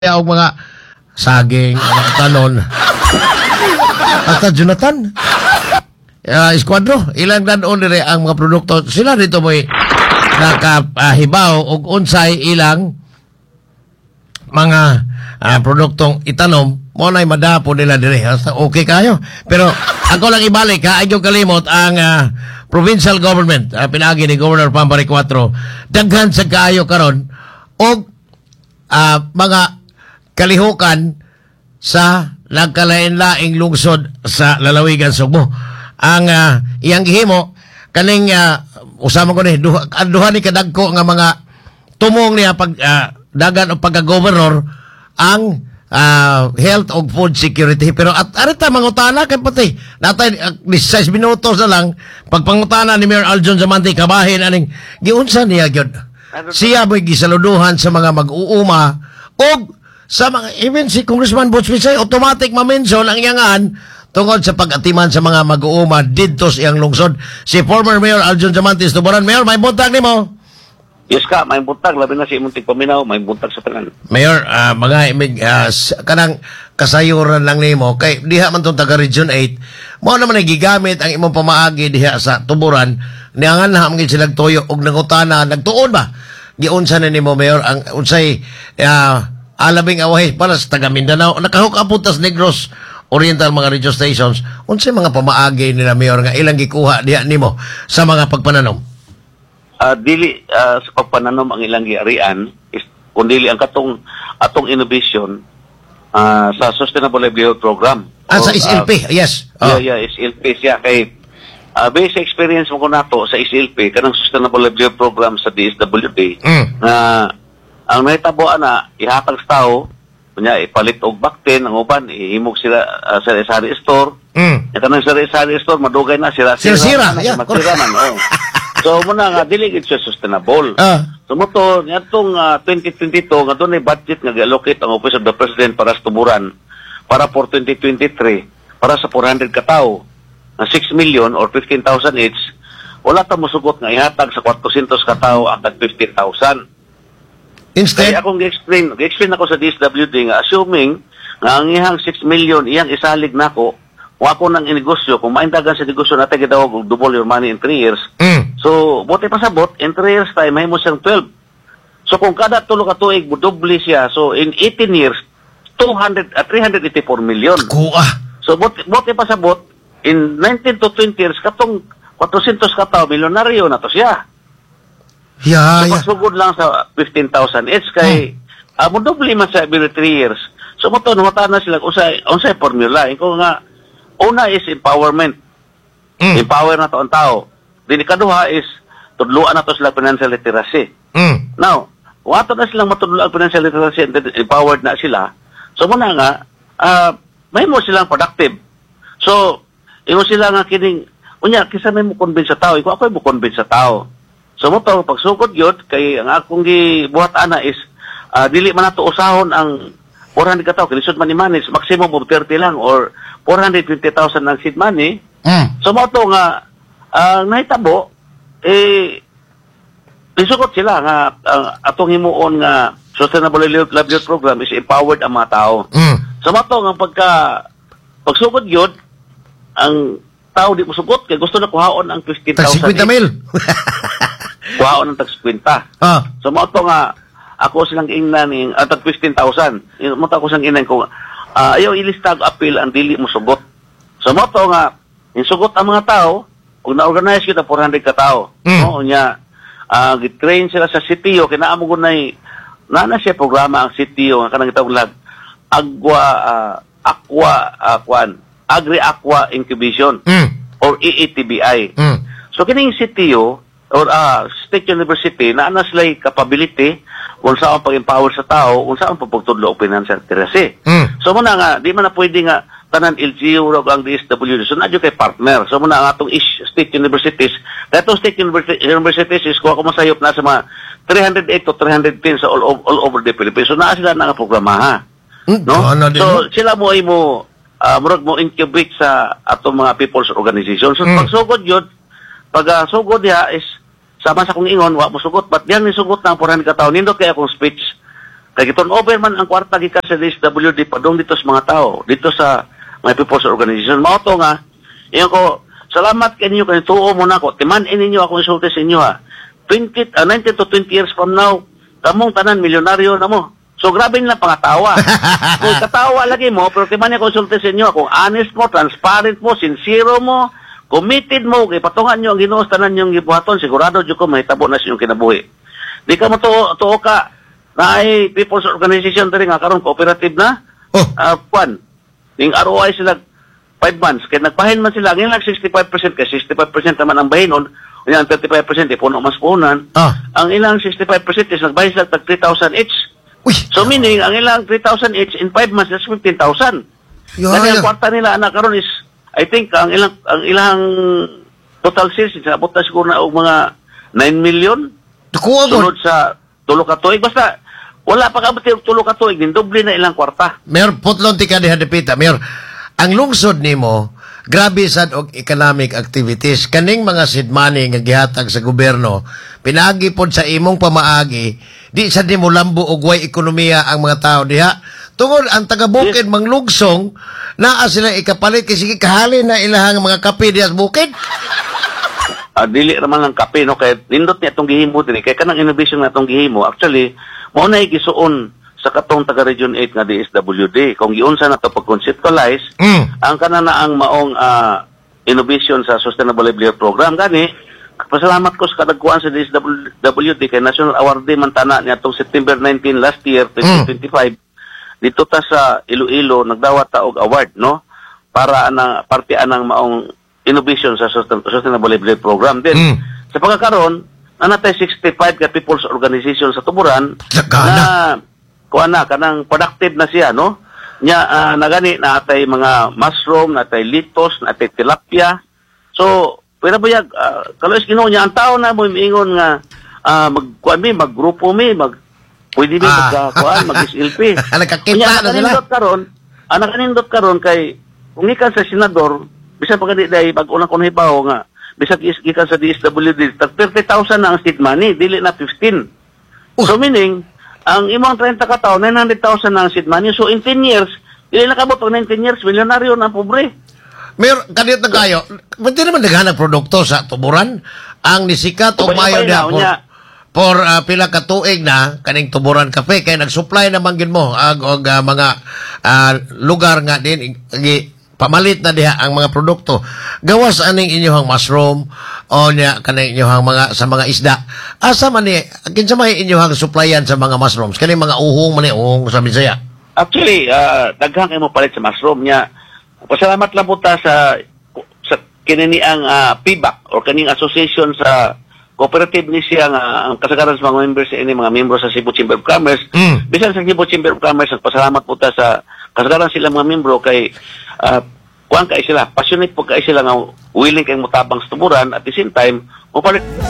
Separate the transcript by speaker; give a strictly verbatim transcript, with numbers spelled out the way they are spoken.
Speaker 1: ang mga saging, mga tanon. At Jonathan, uh, Esquadro, ilang danon nire ang mga produkto. Sila dito mo'y nakahibaw o unsay ilang mga uh, produktong itanom mo na'y madapo nila dire. Okay kayo. Pero ako lang ibalik ha, ayaw kalimot ang uh, provincial government, uh, pinagi ni Governor Pambari four, daghan sa kayo karon og uh, mga kalihukan sa nagkalain-laing lungsod sa lalawigan Sugbo. Ang uh, iyang gihimo kaning uh, usama ko ni duha, duha ni kadagko nga mga tumong niya pag uh, dagan o pagka-governor ang uh, health o food security. Pero at arita mangutana kay pati natay uh, sixteen minutos na lang pagpangutana ni Mayor Aljon Zamante kabahin aning giunsa niya gyud. Siya mo'y gisaluduhan sa mga mag-uuma og sa mga, even si Congressman Butch Pichay, automatic ma-mention ang iyangan tungkol sa pag-atiman sa mga mag-uuma dito sa iyang lungsod. Si former Mayor Aljon Zamantes Tuburan. Mayor, may buntag ni mo?
Speaker 2: Yes ka, may buntag. Labi na si Imuntik Paminaw, may buntag sa tanan.
Speaker 1: Mayor, uh, mga imig, uh, kanang kasayuran lang ni mo, kay diha man itong taga-Region eight, mo naman nagigamit ang imong pamaagi diha sa Tuburan, niangan na hamgin silang toyo og nangutana, nagtuon ba? Giunsa na ni mo, Mayor, ang unsay, uh, alabing awahis para sa taga Mindanao nakahook apuntas Negros Oriental mga radio stations unsay mga pamaagi nila Mayor nga ilang gikuha diha nimo sa mga pagpananom.
Speaker 2: Uh, dili uh, sa pagpananom ang ilang giarian is kundili ang katong atong innovation uh, sa Sustainable Livelihood Program.
Speaker 1: Ah, sa S L P, uh, yes.
Speaker 2: Oh. Yeah, yeah, S L P siya kay uh, based sa experience mo ko nato sa S L P kanang Sustainable Livelihood Program sa D S W D
Speaker 1: mm.
Speaker 2: na uh, ang nahitabuan na ihatag sa tao, kunya ipalit og bakten ang uban, ihimog sila uh, sa sari store.
Speaker 1: Mm.
Speaker 2: Ito nang sari sari store madugay na sila
Speaker 1: sira sira,
Speaker 2: yeah. Masira man, oh. So muna nga dili gid siya sustainable.
Speaker 1: Uh.
Speaker 2: So mo to ngadtong uh, twenty twenty-two nga dunay budget nga gi-allocate ang Office of the President para sa Tuburan para for twenty twenty-three para sa four hundred ka tawo na six million or fifteen thousand each. Wala ta mosugot nga ihatag sa four hundred ka tawo ang tag fifteen thousand.
Speaker 1: Instead,
Speaker 2: kaya akong gi-explain, gi-explain ako sa D S W D nga assuming nga ang ihang six million iyang isalig nako kung ako nang inegosyo, kung maindagan sa negosyo natin gitawag og double your money in three years.
Speaker 1: Mm.
Speaker 2: So, buti pasabot, in three years time, mahimo siyang twelve. So, kung kada tulo ka tuig, budoble siya. So, in eighteen years, two hundred, uh, three hundred eighty-four million.
Speaker 1: Kuha.
Speaker 2: So, buti, buti pasabot, in nineteen to twenty years, katong four hundred ka tao, milyonaryo na to siya.
Speaker 1: Yeah,
Speaker 2: so,
Speaker 1: yeah.
Speaker 2: pagsugod lang sa fifteen thousand each kay hmm. uh, modubli man sa every three years. So, mo to, numatan na sila unsay unsay formula. Iko nga, una is empowerment. Mm. Empower na to ang tao. Dili kaduha is, tudluan na to sila financial literacy.
Speaker 1: Mm.
Speaker 2: Now, kung ato na silang matudluan financial literacy and empowered na sila, so muna nga, uh, may mo silang productive. So, imo sila nga kining, unya, kisa may mo convince sa tao, iko ako mo convince sa tao. So mo to pagsukod gyud kay ang akong gibuhat ana is uh, dili man nato usahon ang four hundred ka tawo kilisod man ni manage maximum of thirty lang or four hundred twenty thousand ang seed money.
Speaker 1: Mm.
Speaker 2: So mo to nga ang uh, nahitabo eh isukot sila nga ang uh, atong himuon nga Sustainable Livelihood Program is empowered ang mga tao.
Speaker 1: Mm.
Speaker 2: So mo to nga pagka pagsukod gyud ang tao di mo sugot kay gusto na kuhaon ang fifteen thousand.
Speaker 1: fifty mil.
Speaker 2: Kuhaon ng tag fifty.
Speaker 1: Ah.
Speaker 2: So mo to nga ako silang ingnan ning uh, tag fifteen thousand. Mo to ako silang ingnan ko uh, ayaw ilista og appeal ang dili mo sugot. So mo to nga insugot ang mga tao ug na-organize kita four hundred ka tawo.
Speaker 1: Mm.
Speaker 2: No nya uh, gitrain sila sa C T O kinaamo gud nay nana siya programa ang C T O nga kanang gitawag lag agwa uh, aqua uh, kwan agri aqua incubation
Speaker 1: Mm.
Speaker 2: or A A T B I.
Speaker 1: Mm.
Speaker 2: So kining C T O or uh, State University na ana sila capability kung saan pag-empower sa tao, kung saan pagtudlo og financial literacy.
Speaker 1: Mm.
Speaker 2: So muna nga, di man na pwede nga tanan L G U ug ang D S W D. So na kay partner. So muna nga atong ish state universities, datong state university, universities is kuha ko masayop na sa mga three oh eight to three ten sa all, all over the Philippines. So naa sila na nga programa.
Speaker 1: Mm.
Speaker 2: No?
Speaker 1: Ano
Speaker 2: So sila mo ay mo uh, murag mo incubate sa atong mga people's organization. So
Speaker 1: mm.
Speaker 2: pagsugod yun, pag uh, sugod niya is sama sa kong ingon, wa mo sugot, but diyan ni sugot ng four hundred ka tawo. Nindot kaya akong speech Kaya turn over man ang kwarta gikan sa D S W D padung dito sa mga tao, dito sa mga people's organization. Mao to nga, iyon ko, salamat kaninyo kay tuo mo na ko. Timan-in ninyo ako insulti sa inyo ha. twenty, uh, nineteen to twenty years from now, kamong tanan milyonaryo na mo. So grabe nila pangatawa. Kung katawa lagi mo, pero timan niya konsulti sa inyo, kung honest mo, transparent mo, sincero mo, committed mo, kay patungan nyo ang Ginoo sa tanan yung gibuhaton, sigurado dyo ko mahitabo na sa inyong kinabuhi. Di ka mo to, to ka, na ay people's organization tari nga karon cooperative na,
Speaker 1: Oh.
Speaker 2: uh, kwan, yung R O I sila five months, kaya nagpahin man sila, ngayon lang sixty-five percent, kaya sixty-five percent naman ang bahinon, yan thirty-five percent, ipuno mas puhunan,
Speaker 1: Ah.
Speaker 2: ang ilang sixty-five percent is nagbahin sila tag three thousand each.
Speaker 1: Uy.
Speaker 2: So meaning, ang ilang three thousand each in five months, that's fifteen thousand.
Speaker 1: Yeah,
Speaker 2: Kasi
Speaker 1: yeah.
Speaker 2: ang kwarta nila, anak karon is, I think, ang ilang, ang ilang total sales, abot na siguro na og mga nine million.
Speaker 1: Nakuha ko.
Speaker 2: Sunod sa tulo ka tuig. Basta, wala pa ka ba tulo ka tuig, din doble na ilang kwarta.
Speaker 1: Mayor, putlon ti ka diha depita. Mayor, ang lungsod nimo, grabe sad og economic activities. Kaning mga seed money nga gihatag sa gobyerno, pinagi pod sa imong pamaagi, di sa nimo lambo og way ekonomiya ang mga tao diha. Tungod ang taga-bukid
Speaker 2: Yes.
Speaker 1: manglugsong, naa sila ikapalit kasi sige kahali na ilahang mga kape diha sa bukid.
Speaker 2: Ah, dili naman ng kape, no? Kaya nindot niya itong gihimo din. Kaya kanang innovation na itong gihimo, actually, mo na igisuon sa katong taga-Region eight nga D S W D. Kung giunsa na ito pag-conceptualize,
Speaker 1: Mm.
Speaker 2: ang kana na ang maong ah, innovation sa Sustainable Livelihood Program. Gani, pasalamat ko sa kadagkuan sa D S W D kay National Awardee man tana niya itong September nineteenth last year, twenty twenty-five. Dito ta sa Iloilo, nagdawat ta og award, no? Para ana parte anang maong innovation sa Sustain- Sustainable Livelihood Program. Then,
Speaker 1: Mm.
Speaker 2: sa pagkakaroon, nanatay sixty-five ka people's organization sa Tuburan
Speaker 1: Sagana.
Speaker 2: na kuha na, kanang productive na siya, no? Nya, ah, nagani, natay mga mushroom, natay litos, natay tilapia. So, pwede ba yan, uh, kalos Ginoo niya, ang tao na mo iingon nga, uh, mag-kuha mi, mag-grupo mi, mag, pwede mi,
Speaker 1: Ah.
Speaker 2: mag-kuhaan, mag-S L P.
Speaker 1: Nagkakita
Speaker 2: Kunya,
Speaker 1: na sila.
Speaker 2: nakanindot karon, ang nakanindot karon kay, kung ikan sa senador, bisan pagka di dahil, pag-unang kong hibaw nga, bisan ikan sa D S W D, thirty thousand na ang seed money, dili na fifteen.
Speaker 1: Uh.
Speaker 2: So meaning, ang imong thirty ka tao, nine hundred thousand na ang seed money. So in ten years, dili na kabot, pag nineteen years, milyonaryo na pobre.
Speaker 1: Mayor, kanit na kayo, ba't di naman naghanap produkto sa Tuburan? Ang nisikat o
Speaker 2: Ubay-
Speaker 1: mayo
Speaker 2: ubay
Speaker 1: niya
Speaker 2: na,
Speaker 1: for,
Speaker 2: unya.
Speaker 1: for ah, pila ka tuig na, kaning Tuburan Cafe, kaya nag-supply naman gin mo ag og ah, mga ah, lugar nga din, gi- pamalit na diha ang mga produkto. Gawas aning inyong mushroom o niya kaning inyong mga sa mga isda. Asa man ni kinsa may inyong supplyan sa mga mushrooms? Kani mga uhong man ni uhong sa Bisaya.
Speaker 2: Actually, uh, daghang kayo mo palit sa mushroom niya. Pasalamat lang po ta sa, sa kinini ang uh, P B A C or kaning association sa cooperative ni siya nga ang kasagaran sa mga members ini mga membro sa Cebu Chamber of Commerce.
Speaker 1: Mm.
Speaker 2: Bisan sa Cebu Chamber of Commerce, pasalamat po ta sa kasagaran sila mga membro kay uh, kuan kay sila, passionate po kay sila nga willing kay mutabang sa Tuburan at the same time, mo palit